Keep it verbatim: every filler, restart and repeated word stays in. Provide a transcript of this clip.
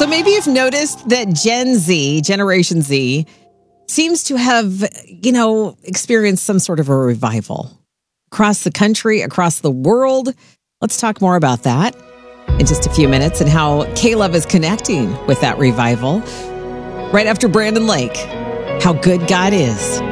So maybe you've noticed that Gen Z, Generation Z, seems to have, you know, experienced some sort of a revival across the country, across the world. Let's talk more about that in just a few minutes and how K-Love is connecting with that revival. Right after Brandon Lake, How Good God Is.